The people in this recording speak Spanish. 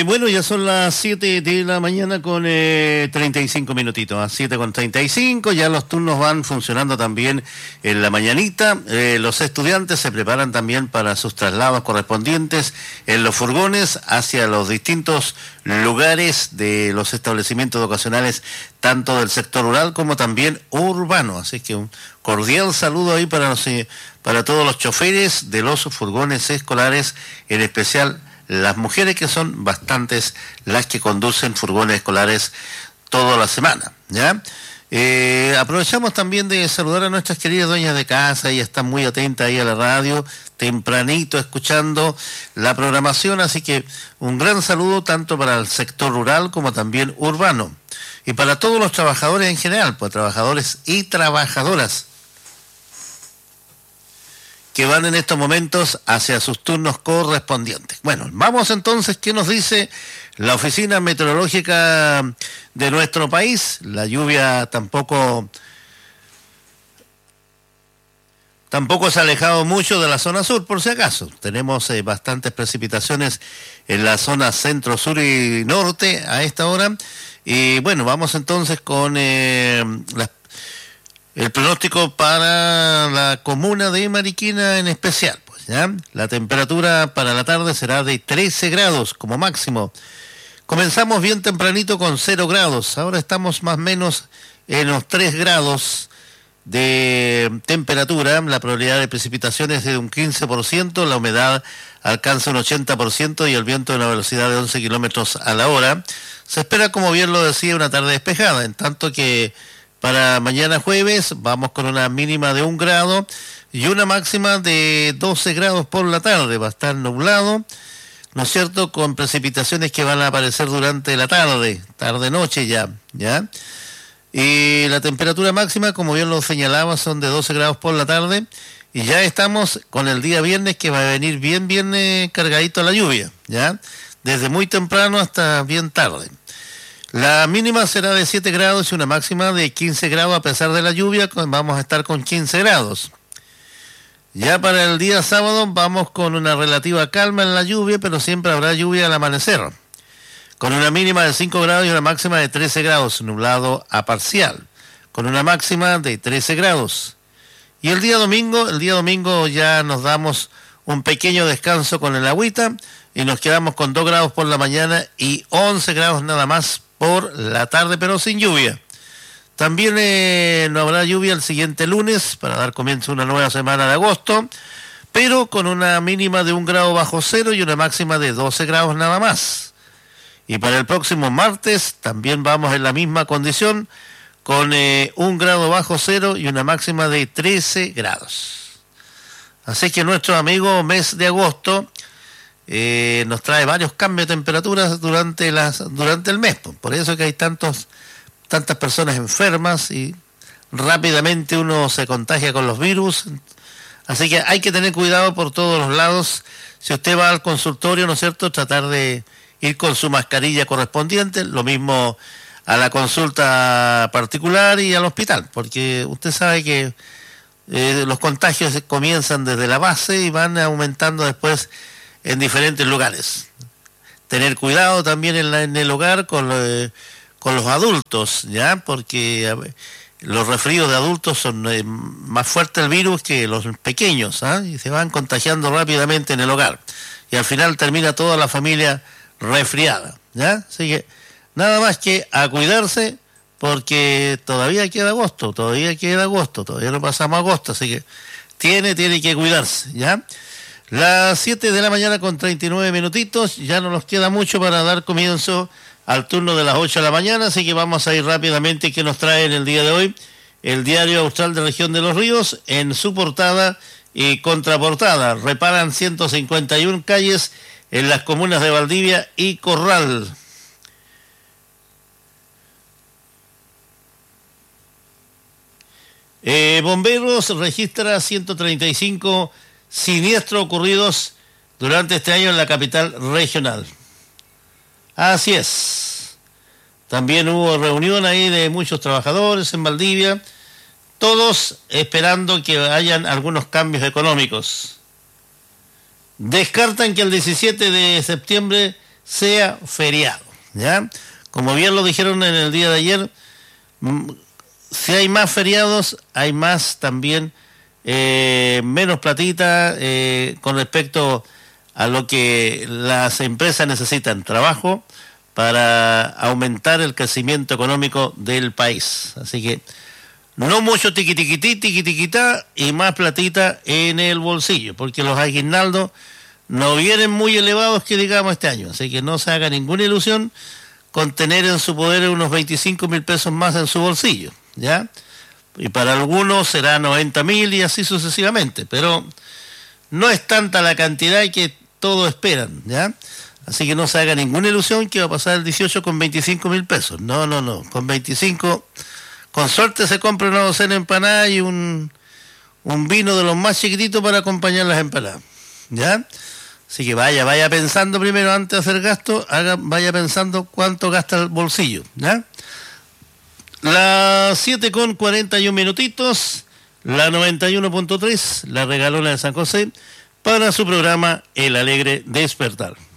Bueno, ya son las 7 de la mañana con 35 minutitos, a 7:35, ya los turnos van funcionando también en la mañanita. Los estudiantes se preparan también para sus traslados correspondientes en los furgones hacia los distintos lugares de los establecimientos educacionales, tanto del sector rural como también urbano. Así que un cordial saludo ahí para todos los choferes de los furgones escolares, en especial las mujeres, que son bastantes las que conducen furgones escolares toda la semana, ¿ya? Aprovechamos también de saludar a nuestras queridas dueñas de casa, y están muy atentas ahí a la radio, tempranito escuchando la programación, así que un gran saludo tanto para el sector rural como también urbano, y para todos los trabajadores en general, pues trabajadores y trabajadoras que van en estos momentos hacia sus turnos correspondientes. Bueno, vamos entonces, ¿qué nos dice la Oficina Meteorológica de nuestro país? La lluvia tampoco se ha alejado mucho de la zona sur, por si acaso. Tenemos bastantes precipitaciones en la zona centro, sur y norte a esta hora. Y bueno, vamos entonces con el pronóstico para la comuna de Mariquina en especial, pues, ¿ya? La temperatura para la tarde será de 13 grados como máximo. Comenzamos bien tempranito con 0 grados, ahora estamos más o menos en los 3 grados de temperatura. La probabilidad de precipitación es de un 15%, la humedad alcanza un 80% y el viento a una velocidad de 11 kilómetros a la hora. Se espera, como bien lo decía, una tarde despejada, en tanto que para mañana jueves vamos con una mínima de 1 grado y una máxima de 12 grados por la tarde. Va a estar nublado, ¿no es cierto?, con precipitaciones que van a aparecer durante la tarde-noche ya. Y la temperatura máxima, como bien lo señalaba, son de 12 grados por la tarde. Y ya estamos con el día viernes, que va a venir bien cargadito a la lluvia, ¿ya? Desde muy temprano hasta bien tarde. La mínima será de 7 grados y una máxima de 15 grados a pesar de la lluvia. Vamos a estar con 15 grados. Ya para el día sábado vamos con una relativa calma en la lluvia, pero siempre habrá lluvia al amanecer. Con una mínima de 5 grados y una máxima de 13 grados, nublado a parcial. Con una máxima de 13 grados. Y el día domingo ya nos damos un pequeño descanso con el agüita y nos quedamos con 2 grados por la mañana y 11 grados nada más por la tarde, pero sin lluvia. También no habrá lluvia el siguiente lunes para dar comienzo a una nueva semana de agosto, pero con una mínima de 1 grado bajo cero y una máxima de 12 grados nada más. Y para el próximo martes también vamos en la misma condición, con 1 grado bajo cero y una máxima de 13 grados. Así que nuestro amigo mes de agosto nos trae varios cambios de temperaturas durante el mes. Por eso que hay tantas personas enfermas y rápidamente uno se contagia con los virus. Así que hay que tener cuidado por todos los lados. Si usted va al consultorio, ¿no es cierto?, tratar de ir con su mascarilla correspondiente, lo mismo a la consulta particular y al hospital, porque usted sabe que los contagios comienzan desde la base y van aumentando después en diferentes lugares. Tener cuidado también en el hogar con los adultos, ¿ya? Porque los resfríos de adultos son más fuerte el virus que los pequeños, ¿ah? Y se van contagiando rápidamente en el hogar. Y al final termina toda la familia resfriada, ¿ya? Así que nada más que a cuidarse, porque todavía queda agosto, todavía no pasamos agosto, así que tiene que cuidarse, ¿ya? Las 7 de la mañana con 39 minutitos, ya no nos queda mucho para dar comienzo al turno de las 8 de la mañana, así que vamos a ir rápidamente. ¿Qué nos trae en el día de hoy? El Diario Austral de Región de los Ríos, en su portada y contraportada, reparan 151 calles en las comunas de Valdivia y Corral. Bomberos registra 135 siniestros ocurridos durante este año en la capital regional. Así es. También hubo reunión ahí de muchos trabajadores en Valdivia, todos esperando que hayan algunos cambios económicos. Descartan que el 17 de septiembre sea feriado, ¿ya? Como bien lo dijeron en el día de ayer, si hay más feriados, hay más también menos platita con respecto a lo que las empresas necesitan, trabajo para aumentar el crecimiento económico del país. Así que no mucho tiquitiquitá y más platita en el bolsillo, porque los aguinaldos no vienen muy elevados que digamos este año. Así que no se haga ninguna ilusión con tener en su poder unos 25.000 pesos más en su bolsillo, ¿ya? Y para algunos será 90.000 y así sucesivamente, pero no es tanta la cantidad que todos esperan, ¿ya? Así que no se haga ninguna ilusión que va a pasar el 18 con 25.000 pesos. No, con 25, con suerte se compra una docena de empanadas y un vino de los más chiquititos para acompañar las empanadas, ¿ya? Así que vaya pensando primero antes de hacer gasto, vaya pensando cuánto gasta el bolsillo, ¿ya? Las 7:41 minutitos, la 91.3, la regalona de San José, para su programa El Alegre Despertar.